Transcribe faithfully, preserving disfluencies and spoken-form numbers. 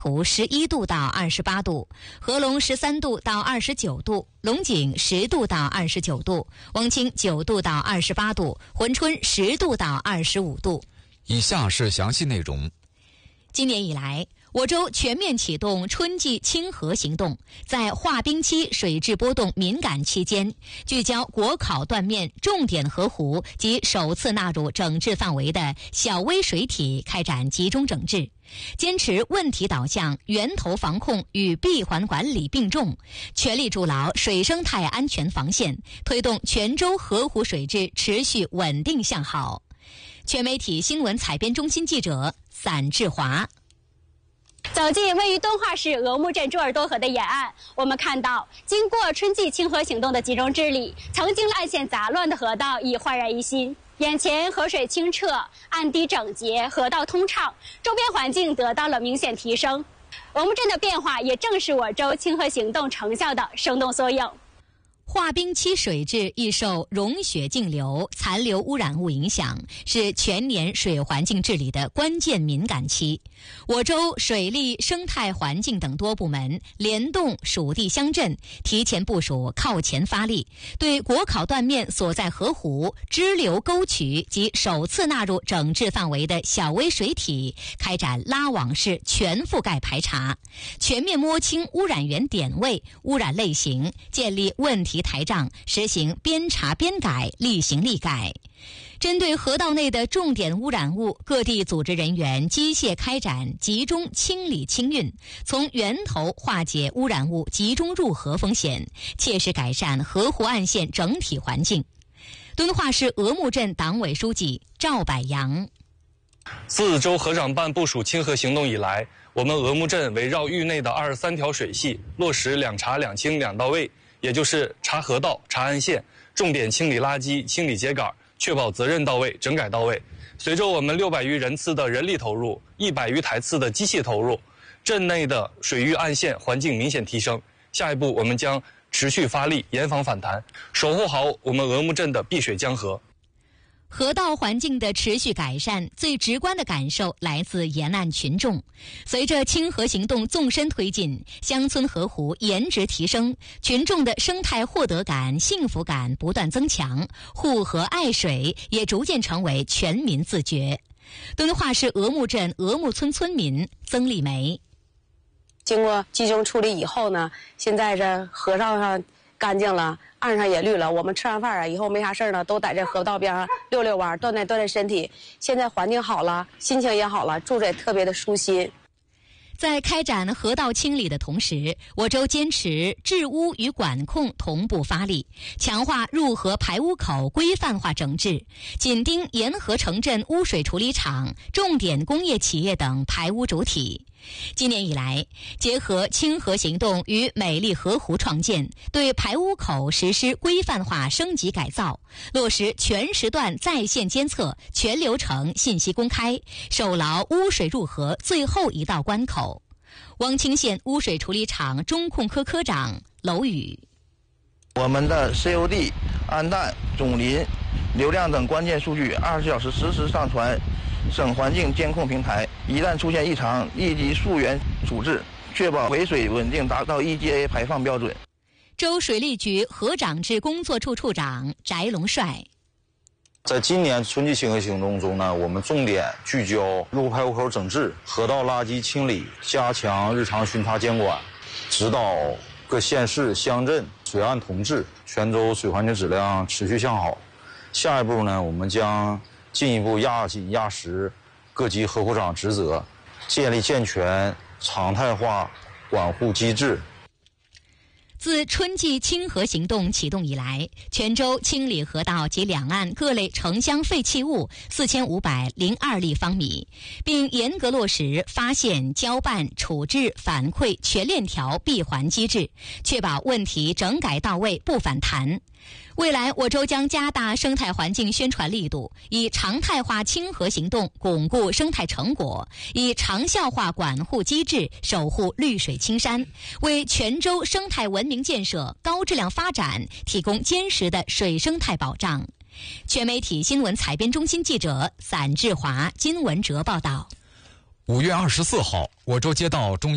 湖十一度到二十八度，合龙十三度到二十九度，龙井十度到二十九度，汪清九度到二十八度，珲春十度到二十五度。 以下是详细内容。 今年以来，我州全面启动春季清河行动，在化冰期水质波动敏感期间，聚焦国考断面重点河湖及首次纳入整治范围的小微水体开展集中整治，坚持问题导向、源头防控与闭环管理并重，全力筑牢水生态安全防线，推动全州河湖水质持续稳定向好。全媒体新闻采编中心记者散志华。 走进位于敦化市鹅木镇朱尔多河的沿岸，我们看到，经过春季清河行动的集中治理，曾经暗线杂乱的河道已焕然一新。眼前河水清澈，岸堤整洁，河道通畅，周边环境得到了明显提升。鹅木镇的变化也正是我州清河行动成效的生动缩影。 化冰期水质易受溶雪径流、残留污染物影响，是全年水环境治理的关键敏感期。我州水利、生态环境等多部门联动属地乡镇，提前部署靠前发力，对国考断面所在河湖、支流沟渠及首次纳入整治范围的小微水体开展拉网式全覆盖排查，全面摸清污染源点位、污染类型，建立问题台账，实行边查边改、立行立改。针对河道内的重点污染物，各地组织人员机械开展集中清理清运，从源头化解污染物集中入河风险，切实改善河湖岸线整体环境。敦化市鹅木镇党委书记赵柏阳。 自州河长办部署清河行动以来，我们鹅木镇围绕域内的二十三条水系，落实两查两清两到位，也就是查河道、查岸线，重点清理垃圾、清理秸秆，确保责任到位、整改到位。随着我们六百余人次的人力投入，一百余台次的机械投入，镇内的水域岸线环境明显提升。下一步，我们将持续发力，严防反弹，守护好我们鹅木镇的碧水江河。 河道环境的持续改善，最直观的感受来自沿岸群众。随着清河行动纵深推进，乡村河湖颜值提升，群众的生态获得感、幸福感不断增强，护河爱水也逐渐成为全民自觉。敦化市鹅木镇鹅木村村民曾丽梅： 经过集中处理以后呢，现在这河道上干净了，岸上也绿了。我们吃完饭啊，以后没啥事儿呢，都在这河道边上溜溜弯，锻炼锻炼身体。现在环境好了，心情也好了，住着也特别的舒心。 在开展河道清理的同时，我州坚持治污与管控同步发力，强化入河排污口规范化整治，紧盯沿河城镇污水处理厂、重点工业企业等排污主体。今年以来，结合清河行动与美丽河湖创建，对排污口实施规范化升级改造，落实全时段在线监测、全流程信息公开，守牢污水入河最后一道关口。汪清县污水处理厂中控科科长娄宇： 我们的 C O D、氨氮、总磷、流量等关键数据二十四小时实时上传省环境监控平台，一旦出现异常，立即溯源处置，确保回水稳定达到 E G A 排放标准。 州水利局河长制工作处处长翟龙帅： 在今年春季清河行动中呢，我们重点聚焦入排污口整治、河道垃圾清理，加强日常巡查监管，指导各县市乡镇水岸同治，全州水环境质量持续向好。下一步呢，我们将进一步压紧压实各级河湖长职责，建立健全常态化管护机制。 自春季清河行动启动以来，全州清理河道及两岸各类城乡废弃物四千五百零二立方米，并严格落实发现、交办、处置、反馈全链条闭环机制，确保问题整改到位不反弹。未来，我州将加大生态环境宣传力度，以常态化清河行动巩固生态成果，以长效化管护机制守护绿水青山，为全州生态文明建设、高质量发展提供坚实的水生态保障。全媒体新闻采编中心记者散志华、金文哲报道。 五月二十四号，我州接到中